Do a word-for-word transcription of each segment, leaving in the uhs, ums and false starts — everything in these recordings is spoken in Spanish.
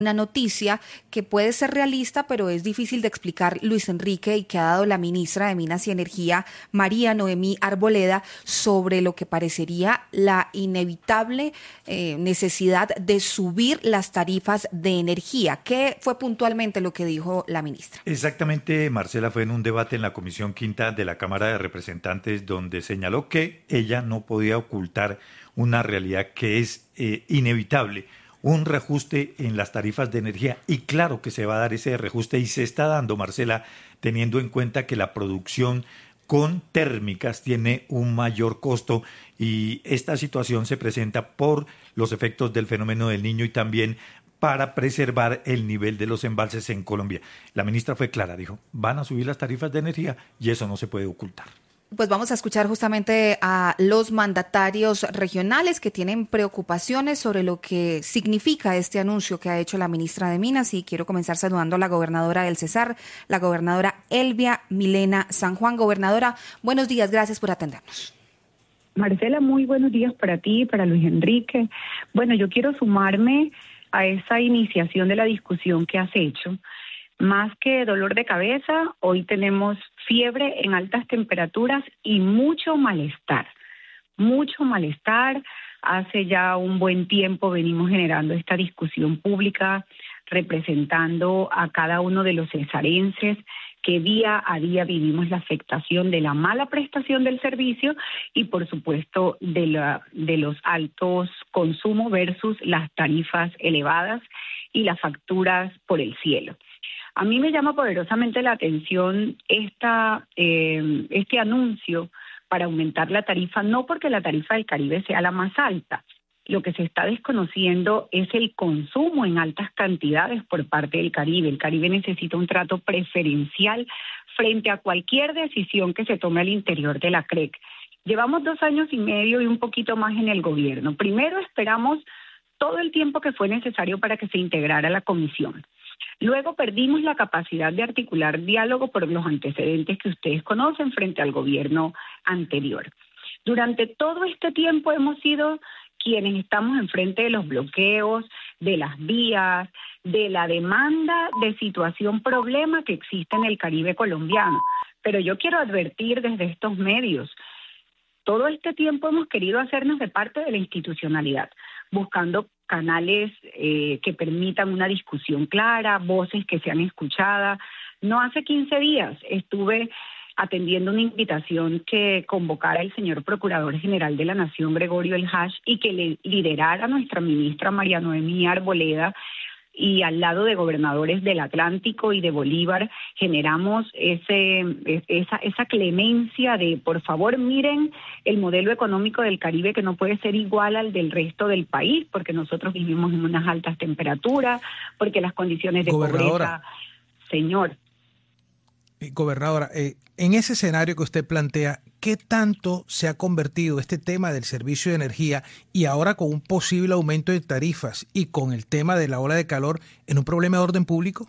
Una noticia que puede ser realista, pero es difícil de explicar, Luis Enrique, y que ha dado la ministra de Minas y Energía, María Noemí Arboleda, sobre lo que parecería la inevitable eh, necesidad de subir las tarifas de energía. ¿Qué fue puntualmente lo que dijo la ministra? Exactamente, Marcela, fue en un debate en la Comisión Quinta de la Cámara de Representantes donde señaló que ella no podía ocultar una realidad que es eh, inevitable, un reajuste en las tarifas de energía, y claro que se va a dar ese reajuste y se está dando, Marcela, teniendo en cuenta que la producción con térmicas tiene un mayor costo y esta situación se presenta por los efectos del fenómeno del Niño y también para preservar el nivel de los embalses en Colombia. La ministra fue clara, dijo, van a subir las tarifas de energía y eso no se puede ocultar. Pues vamos a escuchar justamente a los mandatarios regionales que tienen preocupaciones sobre lo que significa este anuncio que ha hecho la ministra de Minas, y quiero comenzar saludando a la gobernadora del Cesar, la gobernadora Elvia Milena San Juan. Gobernadora, buenos días, gracias por atendernos. Marcela, muy buenos días para ti, para Luis Enrique. Bueno, yo quiero sumarme a esa iniciación de la discusión que has hecho. Más que dolor de cabeza, hoy tenemos fiebre en altas temperaturas y mucho malestar, mucho malestar. Hace ya un buen tiempo venimos generando esta discusión pública, representando a cada uno de los cesarenses que día a día vivimos la afectación de la mala prestación del servicio y, por supuesto, de, la, de los altos consumos versus las tarifas elevadas y las facturas por el cielo. A mí me llama poderosamente la atención esta, eh, este anuncio para aumentar la tarifa, no porque la tarifa del Caribe sea la más alta. Lo que se está desconociendo es el consumo en altas cantidades por parte del Caribe. El Caribe necesita un trato preferencial frente a cualquier decisión que se tome al interior de la C R E C. Llevamos dos años y medio y un poquito más en el gobierno. Primero esperamos todo el tiempo que fue necesario para que se integrara la comisión. Luego perdimos la capacidad de articular diálogo por los antecedentes que ustedes conocen frente al gobierno anterior. Durante todo este tiempo hemos sido quienes estamos enfrente de los bloqueos, de las vías, de la demanda de situación problema que existe en el Caribe colombiano. Pero yo quiero advertir desde estos medios, todo este tiempo hemos querido hacernos de parte de la institucionalidad, buscando canales eh, que permitan una discusión clara, voces que sean escuchadas. No hace quince días estuve atendiendo una invitación que convocara el señor Procurador General de la Nación, Gregorio El Hash, y que le liderara nuestra ministra María Noemí Arboleda, y al lado de gobernadores del Atlántico y de Bolívar generamos ese esa esa clemencia de, por favor, miren el modelo económico del Caribe, que no puede ser igual al del resto del país, porque nosotros vivimos en unas altas temperaturas, porque las condiciones de pobreza, señor. Gobernadora, eh, en ese escenario que usted plantea, ¿qué tanto se ha convertido este tema del servicio de energía y ahora con un posible aumento de tarifas y con el tema de la ola de calor en un problema de orden público?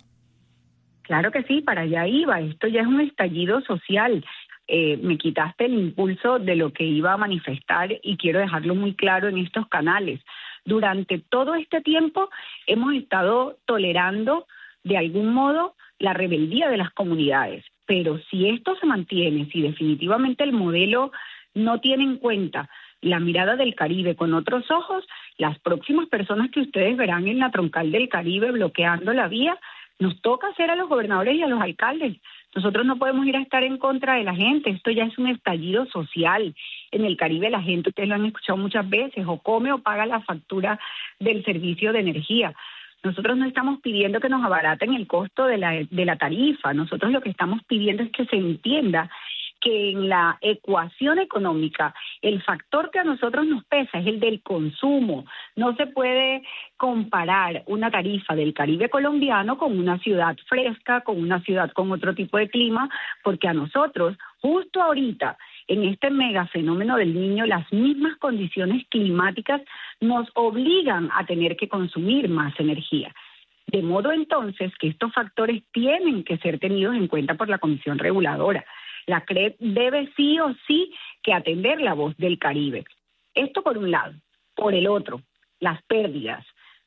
Claro que sí, para allá iba. Esto ya es un estallido social. Eh, me quitaste el impulso de lo que iba a manifestar y quiero dejarlo muy claro en estos canales. Durante todo este tiempo hemos estado tolerando de algún modo la rebeldía de las comunidades, pero si esto se mantiene, si definitivamente el modelo no tiene en cuenta la mirada del Caribe con otros ojos, las próximas personas que ustedes verán en la troncal del Caribe bloqueando la vía, nos toca hacer a los gobernadores y a los alcaldes. Nosotros no podemos ir a estar en contra de la gente, esto ya es un estallido social. En el Caribe la gente, ustedes lo han escuchado muchas veces, o come o paga la factura del servicio de energía. Nosotros no estamos pidiendo que nos abaraten el costo de la, de la tarifa. Nosotros lo que estamos pidiendo es que se entienda que en la ecuación económica el factor que a nosotros nos pesa es el del consumo. No se puede comparar una tarifa del Caribe colombiano con una ciudad fresca, con una ciudad con otro tipo de clima, porque a nosotros, justo ahorita, en este mega fenómeno del Niño, las mismas condiciones climáticas nos obligan a tener que consumir más energía. De modo entonces que estos factores tienen que ser tenidos en cuenta por la Comisión Reguladora. La C R E C debe sí o sí que atender la voz del Caribe. Esto por un lado. Por el otro, las pérdidas.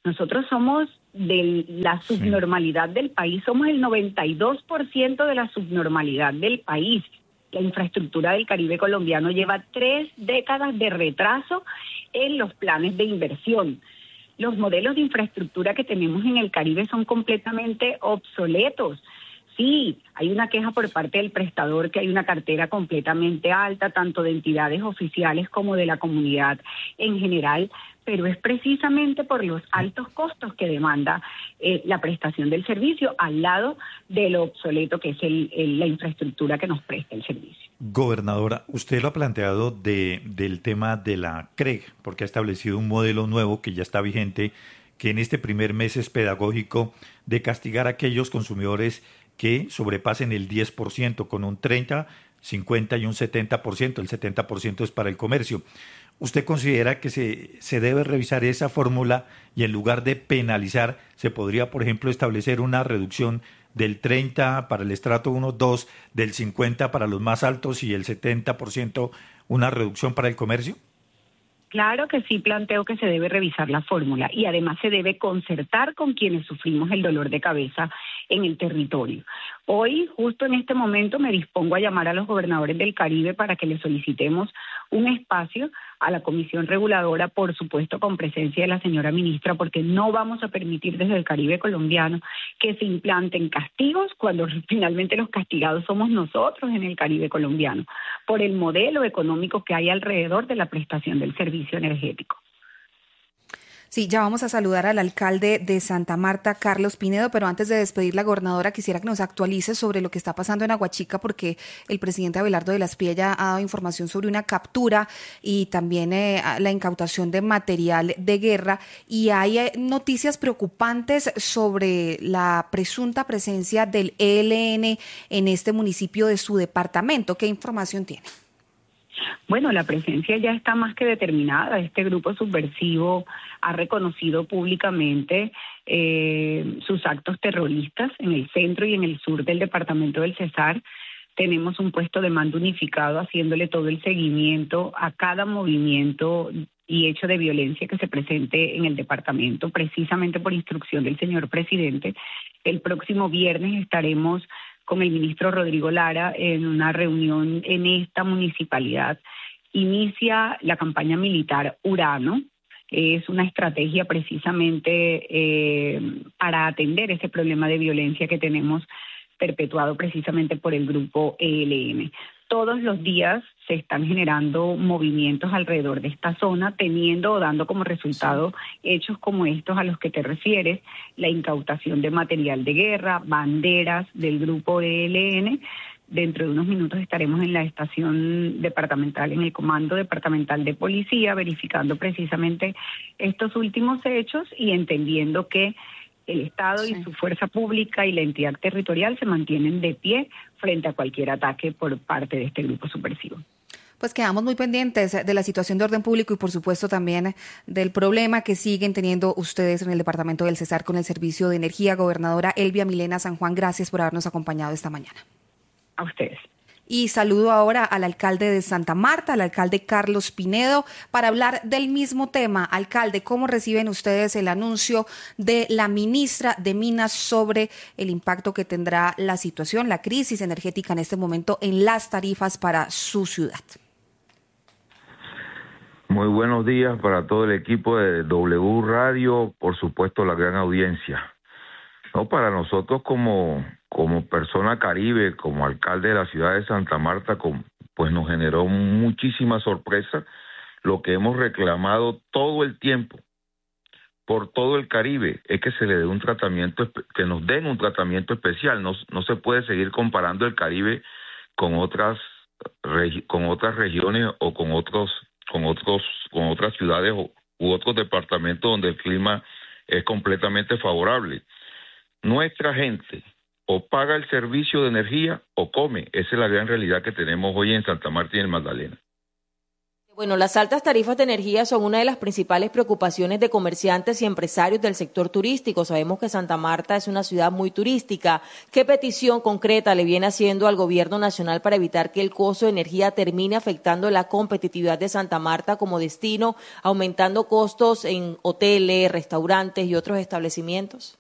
Nosotros somos de la subnormalidad del país, somos el noventa y dos por ciento de la subnormalidad del país. La infraestructura del Caribe colombiano lleva tres décadas de retraso en los planes de inversión. Los modelos de infraestructura que tenemos en el Caribe son completamente obsoletos. Sí, hay una queja por parte del prestador que hay una cartera completamente alta, tanto de entidades oficiales como de la comunidad en general, pero es precisamente por los altos costos que demanda eh, la prestación del servicio al lado de lo obsoleto que es el, el, la infraestructura que nos presta el servicio. Gobernadora, usted lo ha planteado de, del tema de la C R E G, porque ha establecido un modelo nuevo que ya está vigente, que en este primer mes es pedagógico, de castigar a aquellos consumidores que sobrepasen el diez por ciento con un treinta, cincuenta y un setenta por ciento. El setenta por ciento es para el comercio. ¿Usted considera que se, se debe revisar esa fórmula y en lugar de penalizar, se podría, por ejemplo, establecer una reducción del treinta para el estrato uno, dos, del cincuenta para los más altos y el setenta por ciento una reducción para el comercio? Claro que sí planteo que se debe revisar la fórmula y además se debe concertar con quienes sufrimos el dolor de cabeza en el territorio. Hoy, justo en este momento, me dispongo a llamar a los gobernadores del Caribe para que les solicitemos un espacio a la Comisión Reguladora, por supuesto con presencia de la señora ministra, porque no vamos a permitir desde el Caribe colombiano que se implanten castigos cuando finalmente los castigados somos nosotros en el Caribe colombiano, por el modelo económico que hay alrededor de la prestación del servicio energético. Sí, ya vamos a saludar al alcalde de Santa Marta, Carlos Pinedo, pero antes de despedir la gobernadora quisiera que nos actualice sobre lo que está pasando en Aguachica, porque el presidente Abelardo de la Espriella ha dado información sobre una captura y también eh, la incautación de material de guerra, y hay eh, noticias preocupantes sobre la presunta presencia del E L N en este municipio de su departamento. ¿Qué información tiene? Bueno, la presencia ya está más que determinada. Este grupo subversivo ha reconocido públicamente eh, sus actos terroristas en el centro y en el sur del departamento del Cesar. Tenemos un puesto de mando unificado haciéndole todo el seguimiento a cada movimiento y hecho de violencia que se presente en el departamento, precisamente por instrucción del señor presidente. El próximo viernes estaremos con el ministro Rodrigo Lara en una reunión en esta municipalidad. Inicia la campaña militar Urano, es una estrategia precisamente eh, para atender ese problema de violencia que tenemos perpetuado precisamente por el grupo E L N. Todos los días se están generando movimientos alrededor de esta zona, teniendo o dando como resultado hechos como estos a los que te refieres, la incautación de material de guerra, banderas del grupo E L N. Dentro de unos minutos estaremos en la estación departamental, en el comando departamental de policía, verificando precisamente estos últimos hechos y entendiendo que el Estado sí. y su fuerza pública y la entidad territorial se mantienen de pie frente a cualquier ataque por parte de este grupo subversivo. Pues quedamos muy pendientes de la situación de orden público y por supuesto también del problema que siguen teniendo ustedes en el departamento del Cesar con el servicio de energía. Gobernadora Elvia Milena San Juan, gracias por habernos acompañado esta mañana. A ustedes. Y saludo ahora al alcalde de Santa Marta, al alcalde Carlos Pinedo, para hablar del mismo tema. Alcalde, ¿cómo reciben ustedes el anuncio de la ministra de Minas sobre el impacto que tendrá la situación, la crisis energética en este momento en las tarifas para su ciudad? Muy buenos días para todo el equipo de W Radio, por supuesto la gran audiencia. No, para nosotros como, como persona caribe, como alcalde de la ciudad de Santa Marta, pues nos generó muchísima sorpresa lo que hemos reclamado todo el tiempo por todo el Caribe, es que se le dé un tratamiento, que nos den un tratamiento especial. No, no se puede seguir comparando el Caribe con otras con otras regiones o con otros con otros con otras ciudades u, u otros departamentos donde el clima es completamente favorable. Nuestra gente o paga el servicio de energía o come. Esa es la gran realidad que tenemos hoy en Santa Marta y en el Magdalena. Bueno, las altas tarifas de energía son una de las principales preocupaciones de comerciantes y empresarios del sector turístico. Sabemos que Santa Marta es una ciudad muy turística. ¿Qué petición concreta le viene haciendo al gobierno nacional para evitar que el costo de energía termine afectando la competitividad de Santa Marta como destino, aumentando costos en hoteles, restaurantes y otros establecimientos?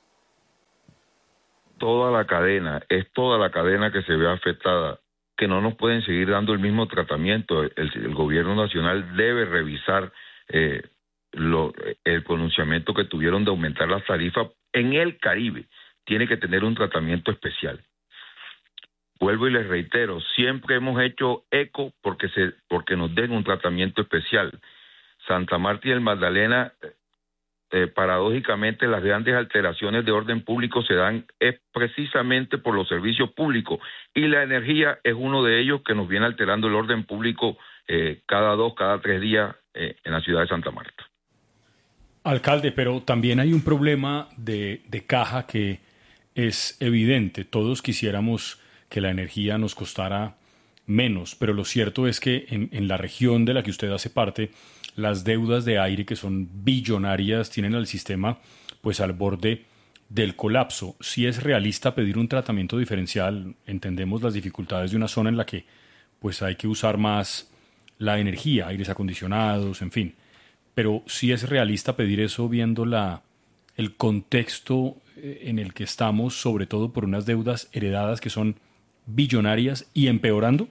Toda la cadena, es toda la cadena que se ve afectada, que no nos pueden seguir dando el mismo tratamiento. El, el gobierno nacional debe revisar eh, lo, el pronunciamiento que tuvieron de aumentar las tarifas en el Caribe. Tiene que tener un tratamiento especial. Vuelvo y les reitero, siempre hemos hecho eco porque, se, porque nos den un tratamiento especial. Santa Marta y el Magdalena, eh, paradójicamente, las grandes alteraciones de orden público se dan es precisamente por los servicios públicos, y la energía es uno de ellos que nos viene alterando el orden público eh, cada dos, cada tres días eh, en la ciudad de Santa Marta. Alcalde, pero también hay un problema de, de caja que es evidente. Todos quisiéramos que la energía nos costara menos, pero lo cierto es que en, en la región de la que usted hace parte, las deudas de aire, que son billonarias, tienen al sistema pues al borde del colapso. Si es realista pedir un tratamiento diferencial, entendemos las dificultades de una zona en la que pues hay que usar más la energía, aires acondicionados, en fin. Pero si es realista pedir eso viendo la, el contexto en el que estamos, sobre todo por unas deudas heredadas que son billonarias y empeorando.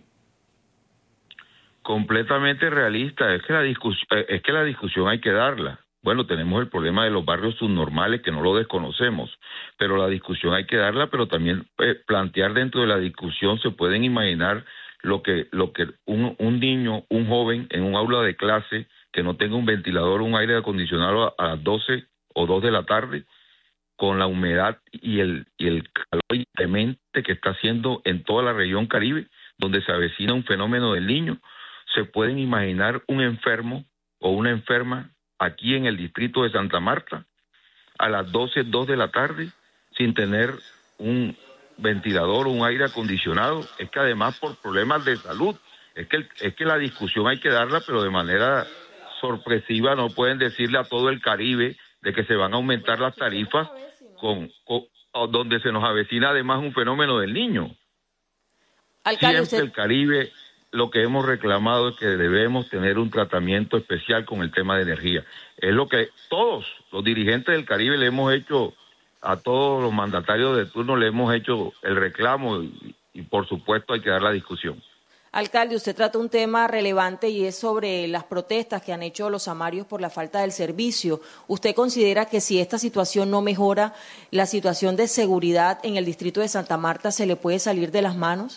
Completamente realista, es que la discusión, es que la discusión hay que darla. Bueno, tenemos el problema de los barrios subnormales que no lo desconocemos, pero la discusión hay que darla, pero también eh, plantear dentro de la discusión, se pueden imaginar lo que lo que un, un niño, un joven en un aula de clase que no tenga un ventilador o un aire acondicionado a, a las doce o dos de la tarde, con la humedad y el, y el calor inclemente que está haciendo en toda la región Caribe, donde se avecina un fenómeno del Niño. Se pueden imaginar un enfermo o una enferma aquí en el distrito de Santa Marta a las doce, dos de la tarde sin tener un ventilador o un aire acondicionado. Es que además por problemas de salud, es que, es que la discusión hay que darla, pero de manera sorpresiva. No pueden decirle a todo el Caribe de que se van a aumentar las tarifas con, con donde se nos avecina además un fenómeno del Niño. Alcalde, Siempre usted... el Caribe, lo que hemos reclamado es que debemos tener un tratamiento especial con el tema de energía. Es lo que todos los dirigentes del Caribe le hemos hecho, a todos los mandatarios de turno le hemos hecho el reclamo y, y por supuesto hay que dar la discusión. Alcalde, usted trata un tema relevante y es sobre las protestas que han hecho los samarios por la falta del servicio. ¿Usted considera que si esta situación no mejora, la situación de seguridad en el distrito de Santa Marta se le puede salir de las manos?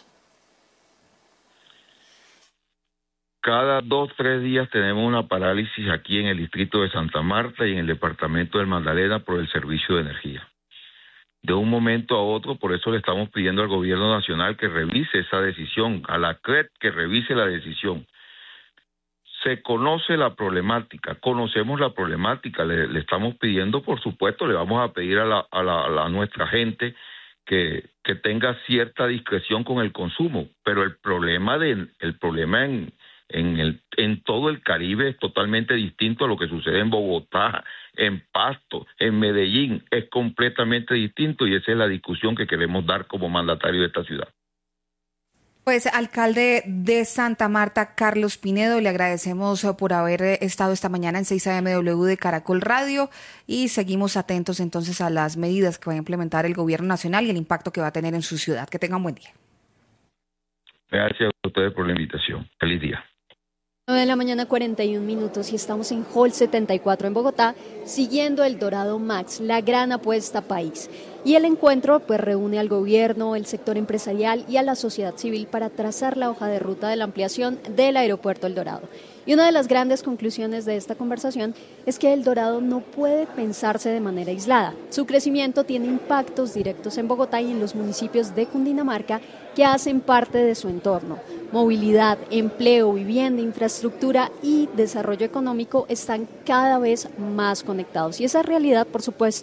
Cada dos, tres días tenemos una parálisis aquí en el distrito de Santa Marta y en el departamento del Magdalena por el servicio de energía. De un momento a otro, por eso le estamos pidiendo al gobierno nacional que revise esa decisión, a la C R E T que revise la decisión. Se conoce la problemática, conocemos la problemática, le, le estamos pidiendo, por supuesto, le vamos a pedir a, la, a, la, a la, nuestra gente que, que tenga cierta discreción con el consumo, pero el problema, de, el problema en... En, el, en todo el Caribe es totalmente distinto a lo que sucede en Bogotá, en Pasto, en Medellín, es completamente distinto y esa es la discusión que queremos dar como mandatario de esta ciudad. Pues, alcalde de Santa Marta, Carlos Pinedo, le agradecemos por haber estado esta mañana en seis A M W de Caracol Radio y seguimos atentos entonces a las medidas que va a implementar el gobierno nacional y el impacto que va a tener en su ciudad. Que tengan buen día. Gracias a ustedes por la invitación. Feliz día. nueve de la mañana, cuarenta y un minutos, y estamos en Hall setenta y cuatro en Bogotá, siguiendo el Dorado Max, la gran apuesta país. Y el encuentro pues reúne al gobierno, el sector empresarial y a la sociedad civil para trazar la hoja de ruta de la ampliación del aeropuerto El Dorado. Y una de las grandes conclusiones de esta conversación es que El Dorado no puede pensarse de manera aislada. Su crecimiento tiene impactos directos en Bogotá y en los municipios de Cundinamarca que hacen parte de su entorno. Movilidad, empleo, vivienda, infraestructura y desarrollo económico están cada vez más conectados. Y esa realidad, por supuesto,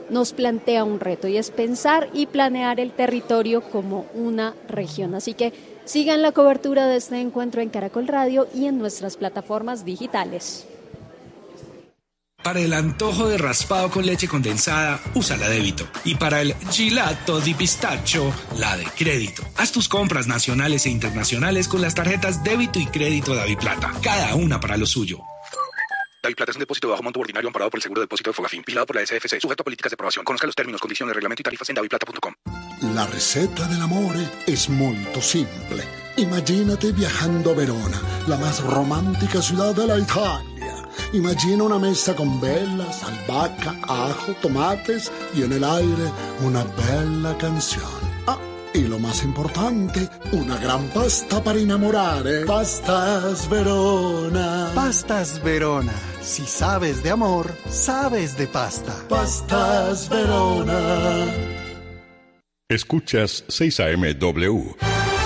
nos plantea un reto y es pensar y planear el territorio como una región. Así que sigan la cobertura de este encuentro en Caracol Radio y en nuestras plataformas digitales. Para el antojo de raspado con leche condensada, usa la débito. Y para el gelato di pistacho, la de crédito. Haz tus compras nacionales e internacionales con las tarjetas débito y crédito DaviPlata. Cada una para lo suyo. DaviPlata es un depósito de bajo monto ordinario amparado por el seguro de depósito de Fogafín, vigilado por la S F C, sujeto a políticas de aprobación. Conozca los términos, condiciones, reglamento y tarifas en daviplata punto com. La receta dell'amore es molto simple. Imagínate viajando a Verona, la más romántica ciudad de la Italia. Imagina una mesa con velas, albahaca, ajo, tomates y en el aire una bella canción. Ah, y lo más importante, una gran pasta para enamorare. Pastas Verona. Pastas Verona. Si sabes de amor, sabes de pasta. Pastas Verona. Escuchas seis A M W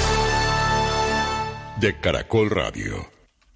de Caracol Radio.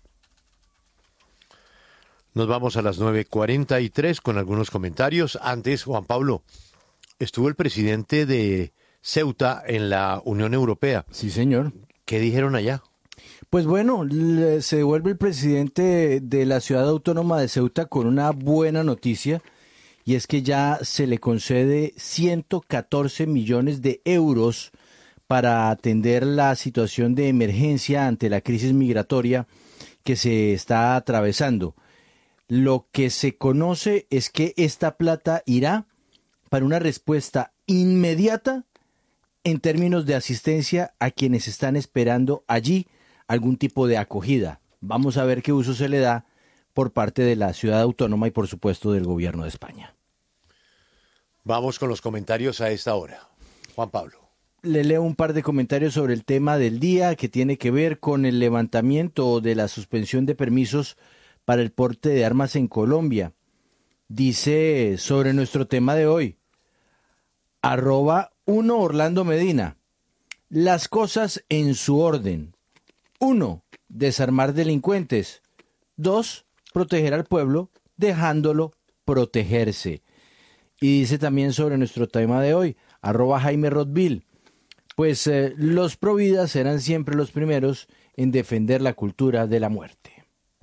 Nos vamos a las nueve cuarenta y tres con algunos comentarios. Antes, Juan Pablo, estuvo el presidente de Ceuta en la Unión Europea. Sí, señor. ¿Qué dijeron allá? Pues bueno, se devuelve el presidente de la ciudad autónoma de Ceuta con una buena noticia, y es que ya se le concede ciento catorce millones de euros para atender la situación de emergencia ante la crisis migratoria que se está atravesando. Lo que se conoce es que esta plata irá para una respuesta inmediata en términos de asistencia a quienes están esperando allí algún tipo de acogida. Vamos a ver qué uso se le da por parte de la ciudad autónoma y por supuesto del gobierno de España. Vamos con los comentarios a esta hora. Juan Pablo. Le leo un par de comentarios sobre el tema del día que tiene que ver con el levantamiento de la suspensión de permisos para el porte de armas en Colombia. Dice sobre nuestro tema de hoy, arroba uno Orlando Medina, las cosas en su orden. Uno, desarmar delincuentes. Dos, proteger al pueblo dejándolo protegerse. Y dice también sobre nuestro tema de hoy, arroba Jaime Rodville, pues eh, los providas serán siempre los primeros en defender la cultura de la muerte.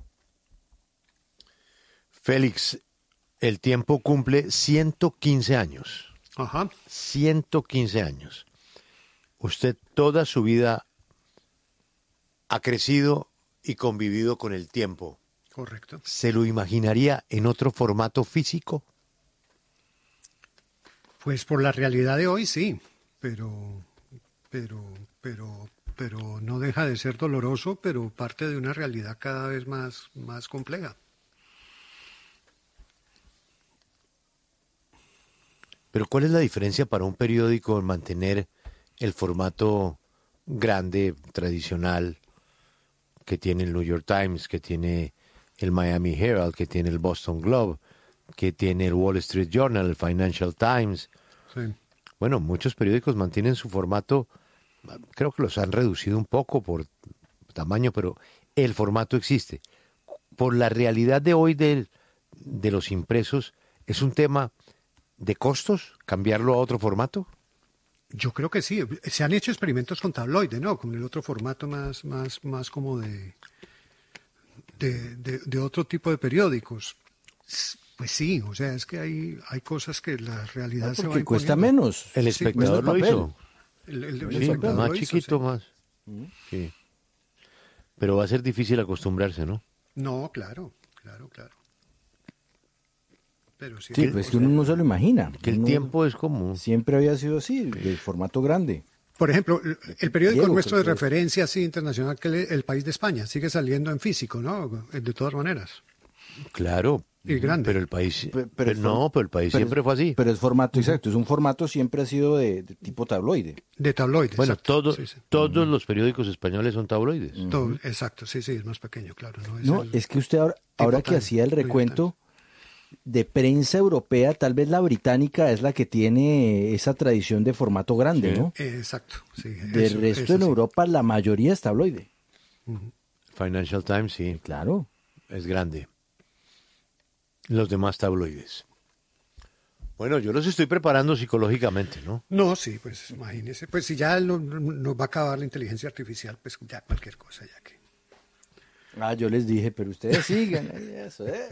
Félix, el tiempo cumple ciento quince años. Ajá. ciento quince años. Usted toda su vida ha crecido y convivido con el tiempo. Correcto. ¿Se lo imaginaría en otro formato físico? Pues por la realidad de hoy sí, pero, pero, pero, pero no deja de ser doloroso, pero parte de una realidad cada vez más, más compleja. Pero ¿cuál es la diferencia para un periódico en mantener el formato grande, tradicional, que tiene el New York Times, que tiene el Miami Herald, que tiene el Boston Globe, que tiene el Wall Street Journal, el Financial Times? Sí. Bueno, muchos periódicos mantienen su formato, creo que los han reducido un poco por tamaño, pero el formato existe. Por la realidad de hoy de, de los impresos, ¿es un tema de costos cambiarlo a otro formato? Yo creo que sí. Se han hecho experimentos con tabloide, ¿no? Con el otro formato más, más, más como de, de, de, de otro tipo de periódicos. Pues sí, o sea, es que hay, hay cosas que la realidad ah, se va porque cuesta imponiendo. menos. El espectador sí, lo hizo. El, el, el sí, espectador más lo hizo, chiquito, sí. más. Sí. Pero va a ser difícil acostumbrarse, ¿no? No, claro, claro, claro. Pero sí, sí, pues es que uno no se lo imagina. Que el uno tiempo es como... Siempre había sido así, de formato grande. Por ejemplo, el periódico Diego, nuestro de pues, referencia así internacional, que es El País de España, sigue saliendo en físico, ¿no? De todas maneras. Claro. Y grande. Pero el país... Pero, pero no, pero el país pero, siempre fue así. Pero es formato, exacto, es un formato siempre ha sido de, de tipo tabloide. De tabloide, Bueno, exacto. todo, sí, sí. todos los periódicos españoles son tabloides. Todo, exacto, sí, sí, es más pequeño, claro. No, es, no, el es que usted ahora, ahora que tan- hacía el recuento de prensa europea, tal vez la británica es la que tiene esa tradición de formato grande, Sí. ¿no? Eh, exacto, sí. De eso- resto eso en sí. Europa la mayoría es tabloide. Ujú. Financial Times, sí, Claro. es grande. Los demás tabloides. Bueno, yo los estoy preparando psicológicamente, ¿no? No, sí, pues imagínese. Pues si ya no, nos va a acabar la inteligencia artificial, pues ya cualquier cosa, ya que... Ah, yo les dije, pero ustedes sigan eso, ¿eh?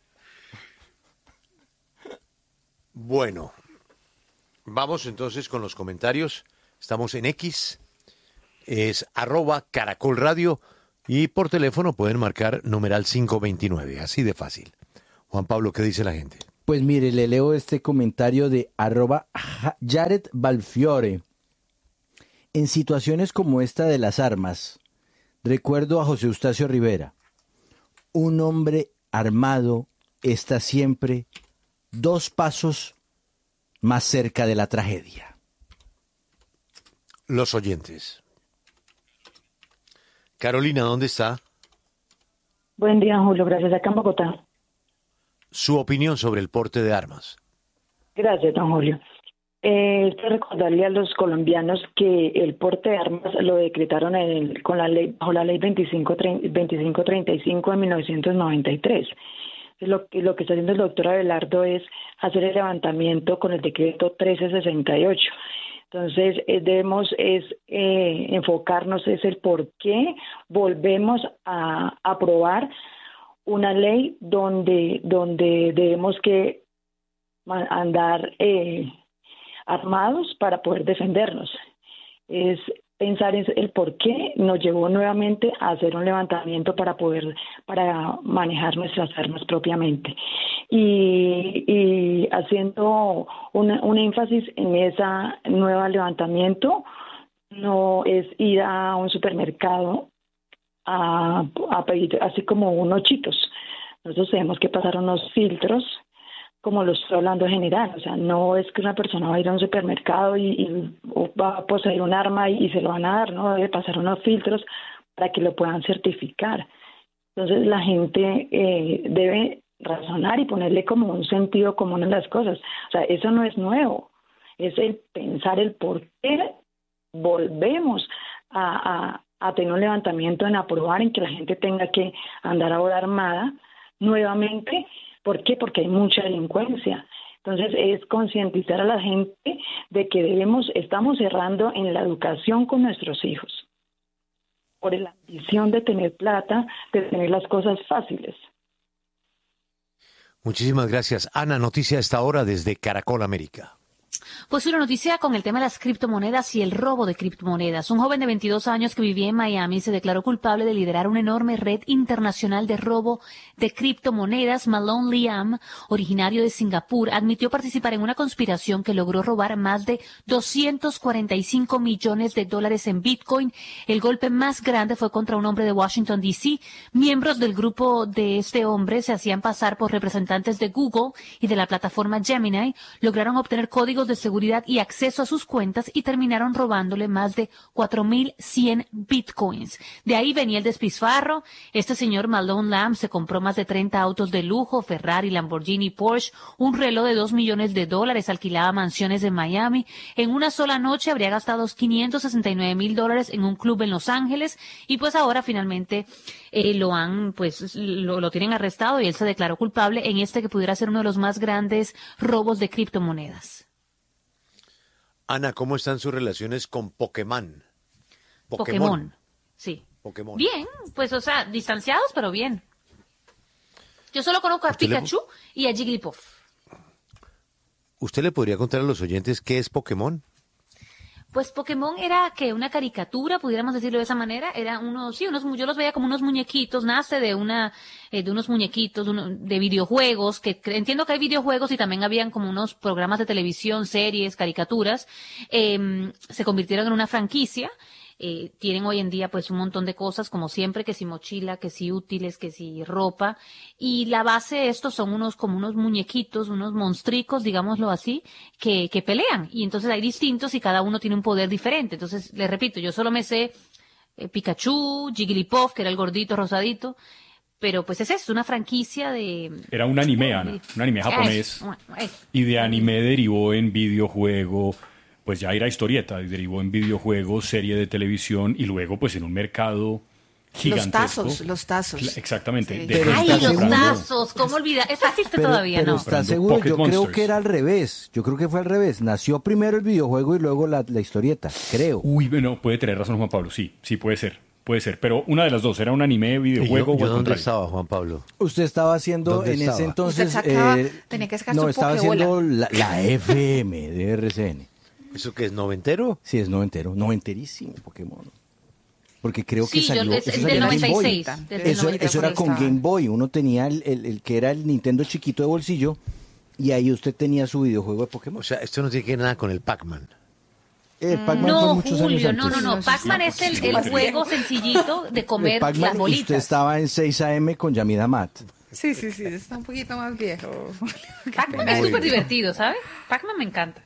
Bueno, vamos entonces con los comentarios. Estamos en X, es arroba Caracol Radio, y por teléfono pueden marcar numeral cinco veintinueve, así de fácil. Juan Pablo, ¿qué dice la gente? Pues mire, le leo este comentario de arroba Jared Balfiore. En situaciones como esta de las armas, recuerdo a José Eustacio Rivera. Un hombre armado está siempre dos pasos más cerca de la tragedia. Los oyentes. Carolina, ¿dónde está? Buen día, Julio. Gracias. Acá en Bogotá. Su opinión sobre el porte de armas. Gracias, don Julio. Eh, quiero recordarle a los colombianos que el porte de armas lo decretaron en el, con la ley, bajo la ley veinticinco treinta y cinco de mil novecientos noventa y tres. Lo, lo que está haciendo el doctor Abelardo es hacer el levantamiento con el decreto trece sesenta y ocho. Entonces, eh, debemos es eh, enfocarnos es el por qué volvemos a aprobar una ley donde donde debemos que andar eh, armados para poder defendernos. Es pensar en el por qué nos llevó nuevamente a hacer un levantamiento para poder para manejar nuestras armas propiamente. Y, y haciendo una, un énfasis en ese nuevo levantamiento, no es ir a un supermercado a, a pedir así como unos chitos. Nosotros tenemos que pasar unos filtros, como lo estoy hablando en general. O sea, no es que una persona va a ir a un supermercado y, y va a poseer un arma y, y se lo van a dar, ¿no? Debe pasar unos filtros para que lo puedan certificar. Entonces la gente eh, debe razonar y ponerle como un sentido común en las cosas. O sea, eso no es nuevo. Es el pensar el por qué volvemos a, a a tener un levantamiento en aprobar en que la gente tenga que andar ahora armada nuevamente. ¿Por qué? Porque hay mucha delincuencia. Entonces es concientizar a la gente de que debemos, estamos cerrando en la educación con nuestros hijos por la ambición de tener plata, de tener las cosas fáciles. Muchísimas gracias. Ana, noticia a esta hora desde Caracol América. Pues una noticia con el tema de las criptomonedas y el robo de criptomonedas. Un joven de veintidós años que vivía en Miami se declaró culpable de liderar una enorme red internacional de robo de criptomonedas. Malone Liam, originario de Singapur, admitió participar en una conspiración que logró robar más de doscientos cuarenta y cinco millones de dólares en Bitcoin. El golpe más grande fue contra un hombre de Washington, D C Miembros del grupo de este hombre se hacían pasar por representantes de Google y de la plataforma Gemini. Lograron obtener códigos de seguridad y acceso a sus cuentas y terminaron robándole más de cuatro mil cien bitcoins. De ahí venía el despilfarro. Este señor Malone Lamb se compró más de treinta autos de lujo, Ferrari, Lamborghini, Porsche, un reloj de dos millones de dólares, alquilaba mansiones en Miami. En una sola noche habría gastado quinientos sesenta y nueve mil dólares en un club en Los Ángeles y pues ahora finalmente eh, lo han, pues lo, lo tienen arrestado y él se declaró culpable en este que pudiera ser uno de los más grandes robos de criptomonedas. Ana, ¿cómo están sus relaciones con Pokémon? Pokémon, Pokémon. Sí. Pokémon. Bien, pues, o sea, distanciados, pero bien. Yo solo conozco a Pikachu le... y a Jigglypuff. ¿Usted le podría contar a los oyentes qué es Pokémon? Pues Pokémon era que una caricatura, pudiéramos decirlo de esa manera, era unos, sí, unos, yo los veía como unos muñequitos, nace de una, eh, de unos muñequitos, de, uno, de videojuegos, que entiendo que hay videojuegos y también habían como unos programas de televisión, series, caricaturas, eh, se convirtieron en una franquicia. Eh, tienen hoy en día pues un montón de cosas, como siempre, que si mochila, que si útiles, que si ropa, y la base de estos son unos como unos muñequitos, unos monstricos, digámoslo así, que, que pelean, y entonces hay distintos y cada uno tiene un poder diferente. Entonces, les repito, yo solo me sé eh, Pikachu, Jigglypuff, que era el gordito rosadito, pero pues es eso, una franquicia de... Era un anime, Ana, un anime japonés, y de anime derivó en videojuego. Pues ya era historieta, derivó en videojuegos, serie de televisión y luego pues en un mercado gigantesco. Los tazos, los tazos. Exactamente. Sí. De Ay, gente los comprando- tazos, ¿cómo olvidar? Eso existe Pero, todavía, pero ¿no? ¿está Comprando seguro? Pocket Yo creo Monsters. que era al revés. Yo creo que fue al revés. Nació primero el videojuego y luego la, la historieta, creo. Uy, bueno, puede tener razón Juan Pablo, sí, sí puede ser, puede ser, pero una de las dos, ¿era un anime, ¿Y videojuego yo, o yo al dónde contrario? estaba, Juan Pablo? Usted estaba haciendo ¿Dónde en estaba? ese entonces... Usted sacaba- eh, tenía que sacar no, su estaba pokebola. haciendo la, la F M de R C N. ¿Eso qué es, noventero? Sí, es noventero. Noventerísimo Pokémon. Porque creo que Sí, yo- salió... es- eso es salió del en Game Boy. noventa y seis, desde el Eso, noventa y eso era seis con estaba. Game Boy. Uno tenía el, el- el que era el Nintendo chiquito de bolsillo y ahí usted tenía su videojuego de Pokémon. O sea, esto no tiene que ver nada con el Pac-Man. El Pac-Man fue No, muchos Julio, años no, no, antes. no. Pac-Man es el, el juego sencillito de El comer Pac-Man, las usted bolitas. estaba en seis A M con Yamida Mat. Sí, sí, sí, está un poquito más viejo. Pac-Man es súper divertido, ¿sabes? Pac-Man me encanta.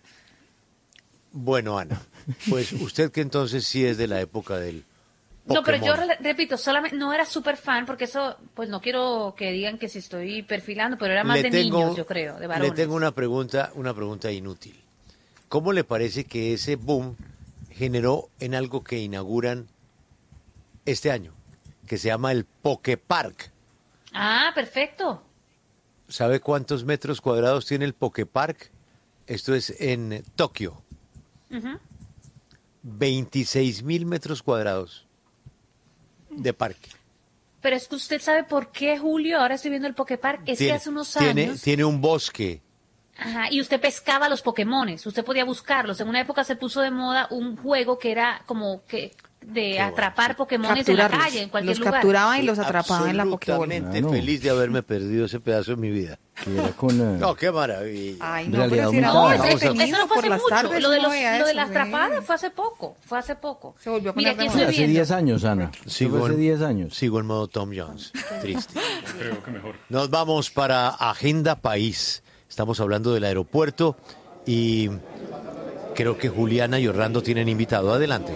Bueno, Ana, pues usted que entonces sí es de la época del No, pero yo Pokémon. re- repito, solamente no era súper fan porque eso, pues no quiero que digan que si estoy perfilando, pero era más Le de tengo- niños, yo creo, de varones. Le tengo una pregunta, una pregunta inútil. ¿Cómo le parece que ese boom generó en algo que inauguran este año, que se llama el Poképark? Ah, perfecto. ¿Sabe cuántos metros cuadrados tiene el Poképark? Esto es en Tokio. Ujú. veintiséis mil metros cuadrados de parque. Pero es que usted sabe por qué, Julio, ahora estoy viendo el Poképark, es tiene, que hace unos tiene, años... tiene un bosque. Ajá, y usted pescaba los Pokémones, usted podía buscarlos. En una época se puso de moda un juego que era como que de atrapar Pokémones en la Capturarlos. calle, en cualquier Los lugar. capturaban y Estoy los atrapaban en la Pokébola. absolutamente Claro. feliz de haberme perdido ese pedazo de mi vida. Que era con, eh, No, qué maravilla. Ay, En no, realidad pero si era aumentaba. muy No, eso, entretenido eso no fue por hace las mucho. tardes. Lo de, uno los, veía lo de eso, las sí. atrapadas fue hace poco, fue hace poco. Se volvió a Mira, poner aquí de estoy moda. hace viendo. diez años, Ana. Sigo Eso fue hace en- diez años. Sigo en modo Tom Jones. Triste. Creo que mejor. Nos vamos para Agenda País. Estamos hablando del aeropuerto y creo que Juliana y Orlando tienen invitado. Adelante.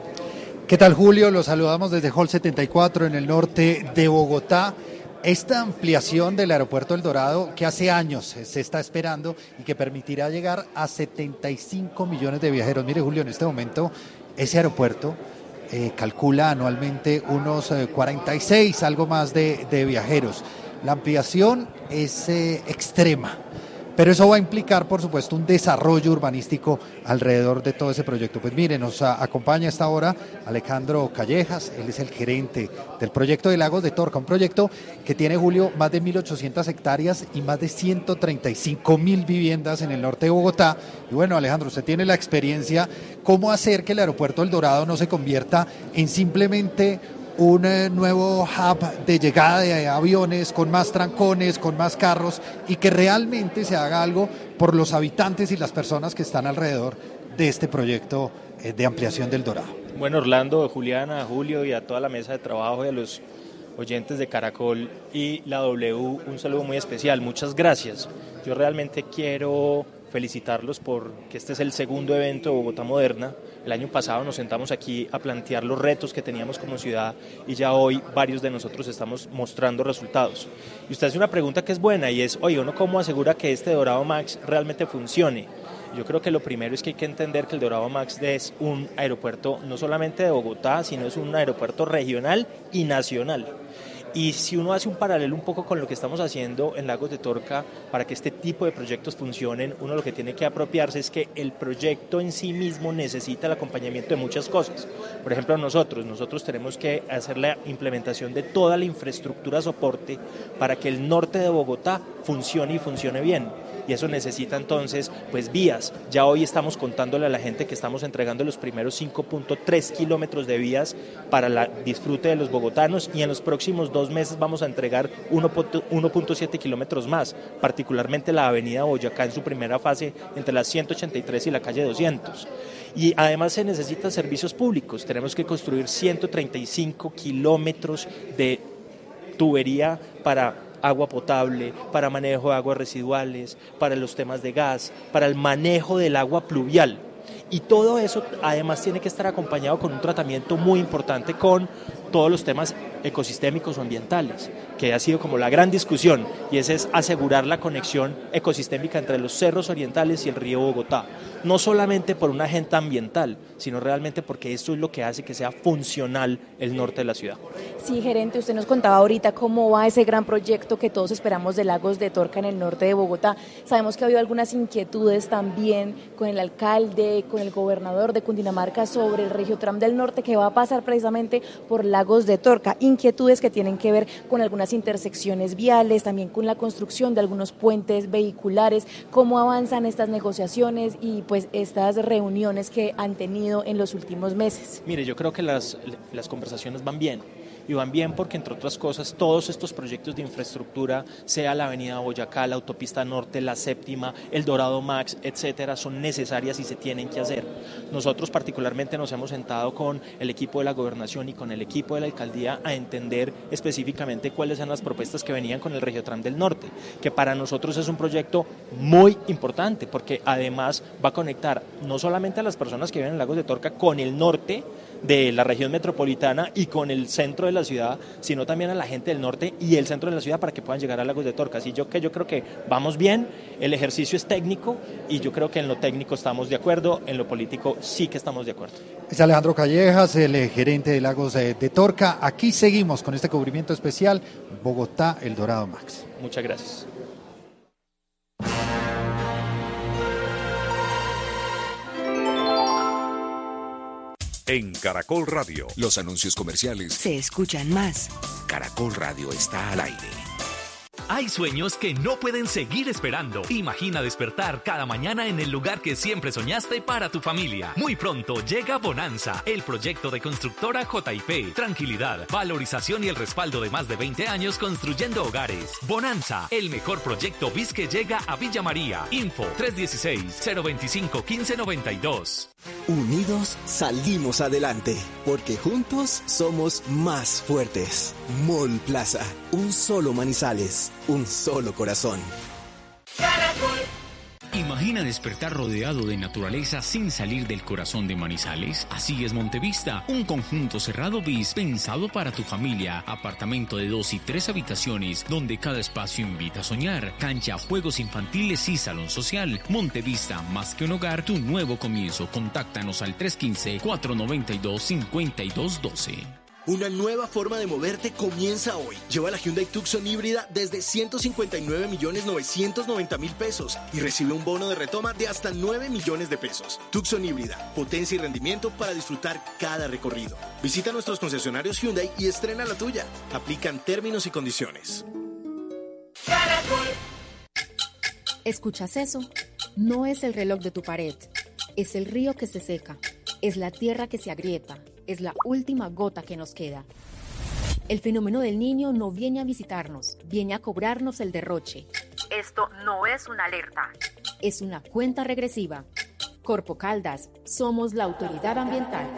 ¿Qué tal, Julio? Los saludamos desde Hall setenta y cuatro en el norte de Bogotá. Esta ampliación del aeropuerto El Dorado que hace años se está esperando y que permitirá llegar a setenta y cinco millones de viajeros. Mire, Julio, en este momento ese aeropuerto eh, calcula anualmente unos eh, cuarenta y seis, algo más de, de viajeros. La ampliación es eh, extrema. Pero eso va a implicar, por supuesto, un desarrollo urbanístico alrededor de todo ese proyecto. Pues mire, nos a- acompaña a esta hora Alejandro Callejas, él es el gerente del proyecto de Lagos de Torca, un proyecto que tiene, Julio, más de mil ochocientas hectáreas y más de ciento treinta y cinco mil viviendas en el norte de Bogotá. Y bueno, Alejandro, usted tiene la experiencia, ¿cómo hacer que el aeropuerto El Dorado no se convierta en simplemente un eh, nuevo hub de llegada de aviones con más trancones, con más carros y que realmente se haga algo por los habitantes y las personas que están alrededor de este proyecto eh, de ampliación del Dorado? Bueno, Orlando, Juliana, Julio y a toda la mesa de trabajo y a los oyentes de Caracol y la W, un saludo muy especial. Muchas gracias. Yo realmente quiero felicitarlos porque este es el segundo evento de Bogotá Moderna. El año pasado nos sentamos aquí a plantear los retos que teníamos como ciudad y ya hoy varios de nosotros estamos mostrando resultados. Y usted hace una pregunta que es buena y es, oye, ¿uno cómo asegura que este Dorado Max realmente funcione? Yo creo que lo primero es que hay que entender que el Dorado Max es un aeropuerto no solamente de Bogotá, sino es un aeropuerto regional y nacional. Y si uno hace un paralelo un poco con lo que estamos haciendo en Lagos de Torca para que este tipo de proyectos funcionen, uno lo que tiene que apropiarse es que el proyecto en sí mismo necesita el acompañamiento de muchas cosas. Por ejemplo, nosotros, nosotros tenemos que hacer la implementación de toda la infraestructura soporte para que el norte de Bogotá funcione y funcione bien. Y eso necesita entonces pues vías. Ya hoy estamos contándole a la gente que estamos entregando los primeros cinco punto tres kilómetros de vías para el disfrute de los bogotanos y en los próximos dos meses vamos a entregar uno punto siete kilómetros más, particularmente la avenida Boyacá en su primera fase entre la ciento ochenta y tres y la calle doscientos. Y además se necesitan servicios públicos, tenemos que construir ciento treinta y cinco kilómetros de tubería para agua potable, para manejo de aguas residuales, para los temas de gas, para el manejo del agua pluvial. Y todo eso además tiene que estar acompañado con un tratamiento muy importante con todos los temas ecosistémicos o ambientales, que ha sido como la gran discusión, y ese es asegurar la conexión ecosistémica entre los cerros orientales y el río Bogotá, no solamente por una agenda ambiental, sino realmente porque esto es lo que hace que sea funcional el norte de la ciudad. Sí, gerente, usted nos contaba ahorita cómo va ese gran proyecto que todos esperamos de Lagos de Torca en el norte de Bogotá. Sabemos que ha habido algunas inquietudes también con el alcalde, con el gobernador de Cundinamarca sobre el Regiotram del Norte, que va a pasar precisamente por Lagos de Torca. Inquietudes que tienen que ver con algunas intersecciones viales, también con la construcción de algunos puentes vehiculares. ¿Cómo avanzan estas negociaciones y pues estas reuniones que han tenido en los últimos meses? Mire, yo creo que las, las conversaciones van bien. Y van bien porque, entre otras cosas, todos estos proyectos de infraestructura, sea la avenida Boyacá, la autopista norte, la séptima, el Dorado Max, etcétera, son necesarias y se tienen que hacer. Nosotros particularmente nos hemos sentado con el equipo de la gobernación y con el equipo de la alcaldía a entender específicamente cuáles eran las propuestas que venían con el Regiotram del Norte, que para nosotros es un proyecto muy importante porque además va a conectar no solamente a las personas que viven en Lagos de Torca con el norte de la región metropolitana y con el centro de la ciudad, sino también a la gente del norte y el centro de la ciudad para que puedan llegar a Lagos de Torca. Así yo que yo creo que vamos bien, el ejercicio es técnico y yo creo que en lo técnico estamos de acuerdo, en lo político sí que estamos de acuerdo. Es Alejandro Callejas, el gerente de Lagos de, de Torca. Aquí seguimos con este cubrimiento especial Bogotá, El Dorado Max. Muchas gracias. En Caracol Radio, los anuncios comerciales se escuchan más. Caracol Radio está al aire. Hay sueños que no pueden seguir esperando. Imagina despertar cada mañana en el lugar que siempre soñaste para tu familia. Muy pronto llega Bonanza, el proyecto de constructora J I P. Tranquilidad, valorización y el respaldo de más de veinte años construyendo hogares. Bonanza, el mejor proyecto B I S que llega a Villa María. Info tres uno seis, cero dos cinco, uno cinco nueve dos. Unidos salimos adelante, porque juntos somos más fuertes. Mall Plaza, un solo Manizales, un solo corazón. Imagina despertar rodeado de naturaleza sin salir del corazón de Manizales. Así es Montevista, un conjunto cerrado bis pensado para tu familia. Apartamento de dos y tres habitaciones, donde cada espacio invita a soñar. Cancha, juegos infantiles y salón social. Montevista, más que un hogar, tu nuevo comienzo. Contáctanos al tres uno cinco, cuatro nueve dos, cinco dos uno dos. Una nueva forma de moverte comienza hoy. Lleva la Hyundai Tucson híbrida desde ciento cincuenta y nueve millones novecientos noventa mil pesos y recibe un bono de retoma de hasta nueve millones de pesos. Tucson híbrida, potencia y rendimiento para disfrutar cada recorrido. Visita nuestros concesionarios Hyundai y estrena la tuya. Aplican términos y condiciones. ¿Escuchas eso? No es el reloj de tu pared, es el río que se seca, es la tierra que se agrieta. Es la última gota que nos queda. El fenómeno del Niño no viene a visitarnos, viene a cobrarnos el derroche. Esto no es una alerta. Es una cuenta regresiva. Corpo Caldas, somos la autoridad ambiental.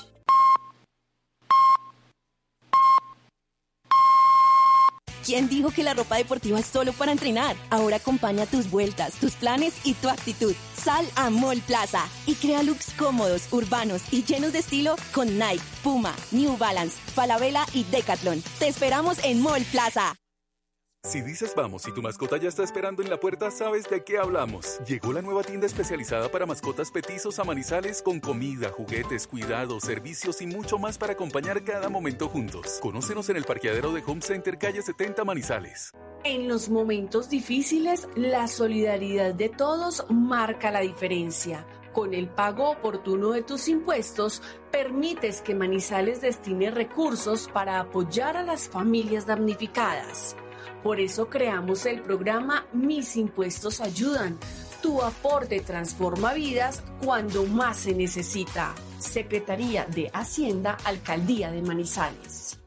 ¿Quién dijo que la ropa deportiva es solo para entrenar? Ahora acompaña tus vueltas, tus planes y tu actitud. Sal a Mall Plaza y crea looks cómodos, urbanos y llenos de estilo con Nike, Puma, New Balance, Falabella y Decathlon. Te esperamos en Mall Plaza. Si dices vamos y tu mascota ya está esperando en la puerta, sabes de qué hablamos. Llegó la nueva tienda especializada para mascotas petizos a Manizales con comida, juguetes, cuidados, servicios y mucho más para acompañar cada momento juntos. Conócenos en el parqueadero de Home Center, calle setenta, Manizales. En los momentos difíciles, la solidaridad de todos marca la diferencia. Con el pago oportuno de tus impuestos, permites que Manizales destine recursos para apoyar a las familias damnificadas. Por eso creamos el programa Mis Impuestos Ayudan. Tu aporte transforma vidas cuando más se necesita. Secretaría de Hacienda, Alcaldía de Manizales.